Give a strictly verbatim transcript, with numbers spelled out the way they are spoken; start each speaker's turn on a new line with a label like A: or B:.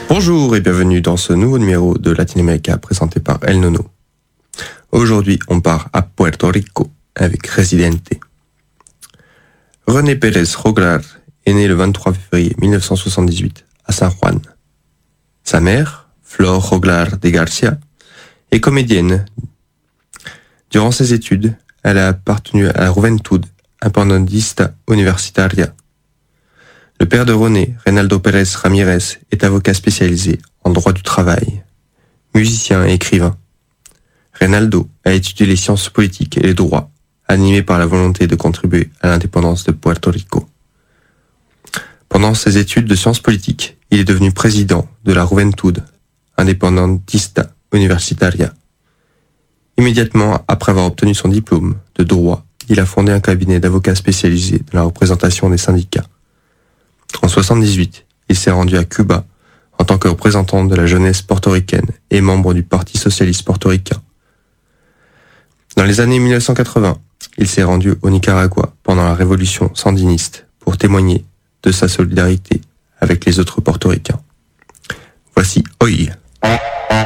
A: Bonjour et bienvenue dans ce nouveau numéro de Latinoamérica présenté par El Nono. Aujourd'hui, on part à Puerto Rico avec Residente. René Pérez Joglar est né le vingt-trois février mille neuf cent soixante-dix-huit à San Juan. Sa mère, Flor Joglar de Garcia, est comédienne. Durant ses études, elle a appartenu à la Juventud Independentista Universitaria. Le père de René, Reinaldo Pérez Ramírez, est avocat spécialisé en droit du travail, musicien et écrivain. Reinaldo a étudié les sciences politiques et les droits, animé par la volonté de contribuer à l'indépendance de Puerto Rico. Pendant ses études de sciences politiques, il est devenu président de la Juventud Independentista Universitaria. Immédiatement après avoir obtenu son diplôme de droit, il a fondé un cabinet d'avocats spécialisé dans la représentation des syndicats. En soixante-dix-huit, il s'est rendu à Cuba en tant que représentant de la jeunesse portoricaine et membre du Parti socialiste portoricain. Dans les années mille neuf cent quatre-vingts, il s'est rendu au Nicaragua pendant la révolution sandiniste pour témoigner de sa solidarité avec les autres portoricains. Voici Hoy.